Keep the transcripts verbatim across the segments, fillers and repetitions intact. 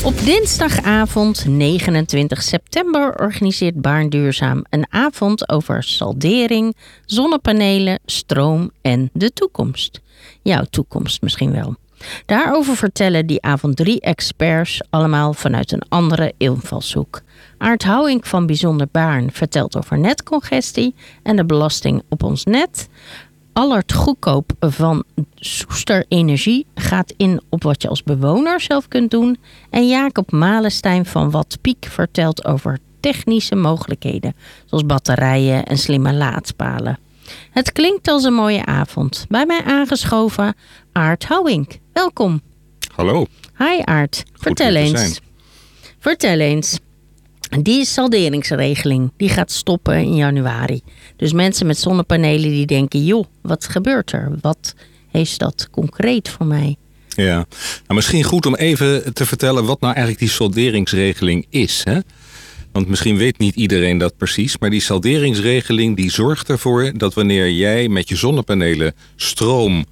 Op dinsdagavond negenentwintig september organiseert Baarn Duurzaam een avond over saldering, zonnepanelen, stroom en de toekomst. Jouw toekomst misschien wel. Daarover vertellen die avond drie experts, allemaal vanuit een andere invalshoek. Aart Houwink van Bijzonder Baarn vertelt over netcongestie en de belasting op ons net. Allert Goedkoop van Soester Energie gaat in op wat je als bewoner zelf kunt doen. En Jacob Malenstein van Wattpiek vertelt over technische mogelijkheden, zoals batterijen en slimme laadpalen. Het klinkt als een mooie avond. Bij mij aangeschoven Aart Houwink. Welkom. Hallo. Hi Aart. Goed Vertel hier te eens. zijn. Vertel eens. Die salderingsregeling die gaat stoppen in januari. Dus mensen met zonnepanelen die denken, joh, wat gebeurt er? Wat heeft dat concreet voor mij? Ja, nou, misschien goed om even te vertellen wat nou eigenlijk die salderingsregeling is. Hè? Want misschien weet niet iedereen dat precies. Maar die salderingsregeling die zorgt ervoor dat wanneer jij met je zonnepanelen stroom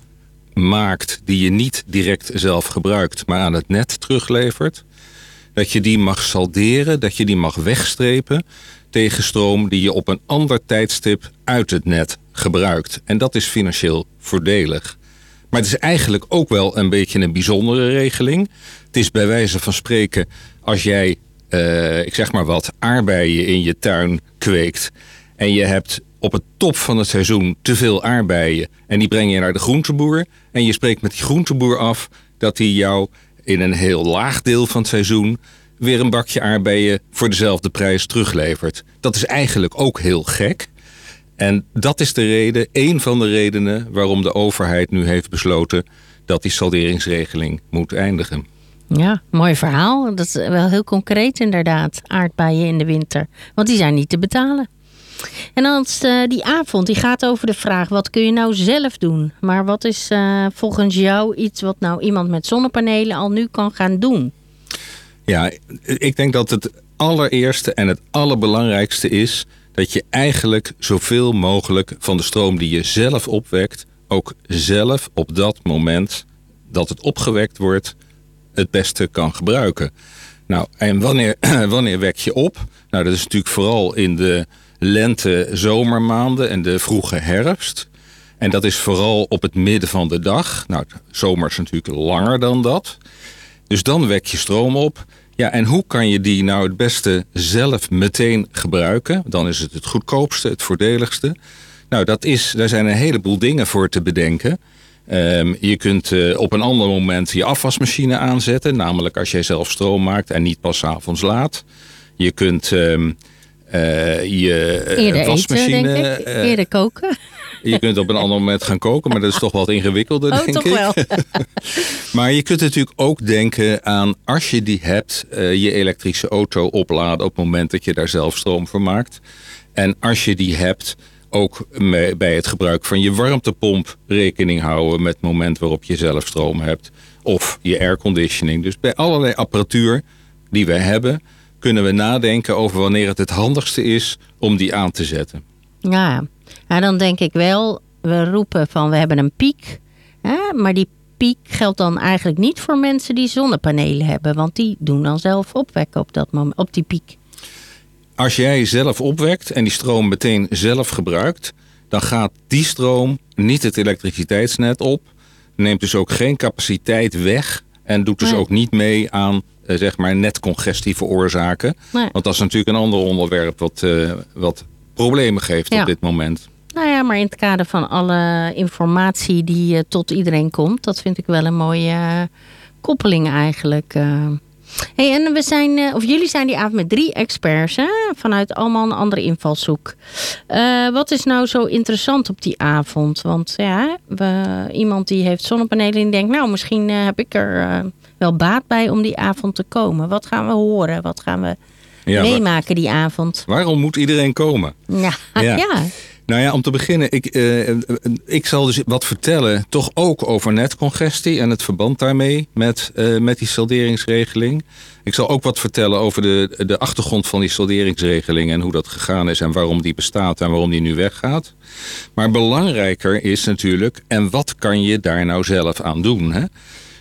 maakt die je niet direct zelf gebruikt, maar aan het net teruglevert, dat je die mag salderen, dat je die mag wegstrepen tegen stroom die je op een ander tijdstip uit het net gebruikt. En dat is financieel voordelig. Maar het is eigenlijk ook wel een beetje een bijzondere regeling. Het is bij wijze van spreken, als jij, uh, ik zeg maar wat, aardbeien in je tuin kweekt en je hebt op het top van het seizoen te veel aardbeien en die breng je naar de groenteboer en je spreekt met die groenteboer af dat hij jou in een heel laag deel van het seizoen weer een bakje aardbeien voor dezelfde prijs teruglevert. Dat is eigenlijk ook heel gek. En dat is de reden, één van de redenen waarom de overheid nu heeft besloten dat die salderingsregeling moet eindigen. Ja, mooi verhaal. Dat is wel heel concreet inderdaad. Aardbeien in de winter. Want die zijn niet te betalen. En dan uh, die avond, die gaat over de vraag, wat kun je nou zelf doen? Maar wat is uh, volgens jou iets wat nou iemand met zonnepanelen al nu kan gaan doen? Ja, ik denk dat het allereerste en het allerbelangrijkste is dat je eigenlijk zoveel mogelijk van de stroom die je zelf opwekt, ook zelf op dat moment dat het opgewekt wordt, het beste kan gebruiken. Nou, en wanneer, wanneer wek je op? Nou, dat is natuurlijk vooral in de lente, zomermaanden en de vroege herfst. En dat is vooral op het midden van de dag. Nou, zomer is natuurlijk langer dan dat. Dus dan wek je stroom op. Ja, en hoe kan je die nou het beste zelf meteen gebruiken? Dan is het het goedkoopste, het voordeligste. Nou, dat is, daar zijn een heleboel dingen voor te bedenken. Um, je kunt uh, op een ander moment je afwasmachine aanzetten. Namelijk als jij zelf stroom maakt en niet pas 's avonds laat. Je kunt Um, Uh, je uh, Eerder wasmachine, eten, denk ik. Uh, Eerder koken. Je kunt op een ander moment gaan koken, maar dat is toch wat ingewikkelder, oh, denk toch ik. Wel. Maar je kunt natuurlijk ook denken aan, als je die hebt, uh, je elektrische auto opladen op het moment dat je daar zelf stroom voor maakt. En als je die hebt, ook me, bij het gebruik van je warmtepomp rekening houden met het moment waarop je zelf stroom hebt. Of je airconditioning. Dus bij allerlei apparatuur die we hebben, kunnen we nadenken over wanneer het het handigste is om die aan te zetten. Ja, nou dan denk ik wel, we roepen van we hebben een piek. Hè? Maar die piek geldt dan eigenlijk niet voor mensen die zonnepanelen hebben. Want die doen dan zelf opwekken op, dat moment, op die piek. Als jij zelf opwekt en die stroom meteen zelf gebruikt, dan gaat die stroom niet het elektriciteitsnet op. Neemt dus ook geen capaciteit weg en doet dus nee. ook niet mee aan zeg maar netcongestie veroorzaken. Nee. Want dat is natuurlijk een ander onderwerp wat, uh, wat problemen geeft ja. op dit moment. Nou ja, maar in het kader van alle informatie die uh, tot iedereen komt, dat vind ik wel een mooie uh, koppeling eigenlijk. Uh. Hey, en we zijn, uh, of jullie zijn die avond met drie experts, hè? Vanuit allemaal een andere invalshoek. Uh, wat is nou zo interessant op die avond? Want ja, we, iemand die heeft zonnepanelen en denkt, nou misschien uh, heb ik er Uh, wel baat bij om die avond te komen. Wat gaan we horen? Wat gaan we ja, meemaken die avond? Waarom moet iedereen komen? Ja, ja. ja. Nou ja, om te beginnen, ik, uh, ik zal dus wat vertellen, toch ook over netcongestie en het verband daarmee met, uh, met die salderingsregeling. Ik zal ook wat vertellen over de, de achtergrond van die salderingsregeling en hoe dat gegaan is en waarom die bestaat en waarom die nu weggaat. Maar belangrijker is natuurlijk, en wat kan je daar nou zelf aan doen? Hè?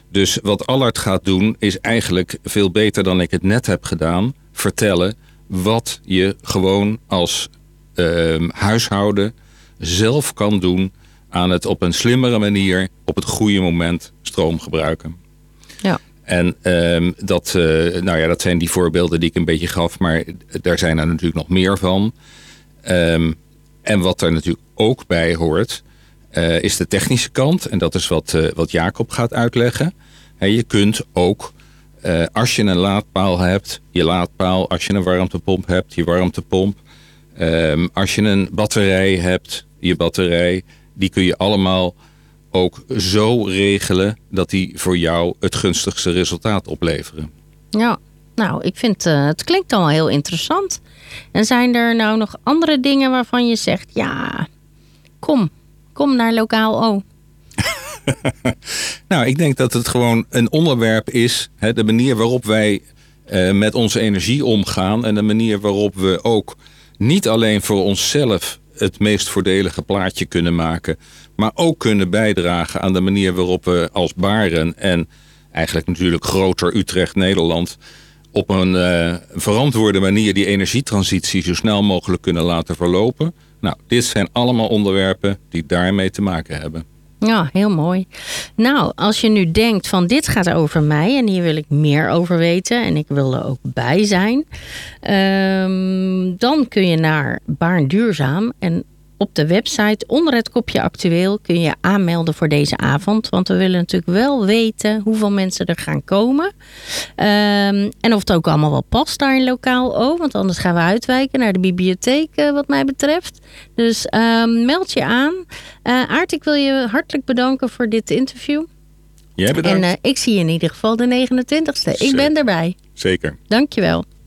Dus wat Allard gaat doen is eigenlijk veel beter dan ik het net heb gedaan. Vertellen wat je gewoon als uh, huishouden zelf kan doen aan het op een slimmere manier op het goede moment stroom gebruiken. Ja. En um, dat, uh, nou ja, dat zijn die voorbeelden die ik een beetje gaf, maar daar zijn er natuurlijk nog meer van. Um, en wat er natuurlijk ook bij hoort, uh, is de technische kant. En dat is wat, uh, wat Jacob gaat uitleggen. He, je kunt ook, uh, als je een laadpaal hebt, je laadpaal. Als je een warmtepomp hebt, je warmtepomp. Um, als je een batterij hebt, je batterij. Die kun je allemaal ook zo regelen dat die voor jou het gunstigste resultaat opleveren. Ja, nou, ik vind uh, het klinkt allemaal heel interessant. En zijn er nou nog andere dingen waarvan je zegt, ja, kom, kom naar Lokaal O. Nou, ik denk dat het gewoon een onderwerp is, hè, de manier waarop wij uh, met onze energie omgaan en de manier waarop we ook niet alleen voor onszelf het meest voordelige plaatje kunnen maken, maar ook kunnen bijdragen aan de manier waarop we als Baren en eigenlijk natuurlijk groter Utrecht, Nederland, op een uh, verantwoorde manier die energietransitie zo snel mogelijk kunnen laten verlopen. Nou, dit zijn allemaal onderwerpen die daarmee te maken hebben. Ja, heel mooi. Nou, als je nu denkt van dit gaat over mij en hier wil ik meer over weten en ik wil er ook bij zijn, um, dan kun je naar Baarn Duurzaam en op de website onder het kopje actueel kun je aanmelden voor deze avond. Want we willen natuurlijk wel weten hoeveel mensen er gaan komen. Um, en of het ook allemaal wel past daar in Lokaal O. Want anders gaan we uitwijken naar de bibliotheek uh, wat mij betreft. Dus um, meld je aan. Uh, Aart, ik wil je hartelijk bedanken voor dit interview. Jij bedankt. En uh, ik zie je in ieder geval de negenentwintigste. Ik ben erbij. Zeker. Dankjewel.